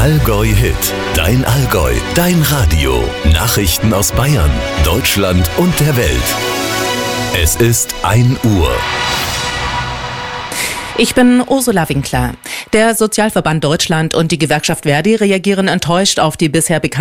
Allgäu Hit, dein Allgäu, dein Radio. Nachrichten aus Bayern, Deutschland und der Welt. Es ist 1 Uhr. Ich bin Ursula Winkler. Der Sozialverband Deutschland und die Gewerkschaft ver.di reagieren enttäuscht auf die bisher bekannten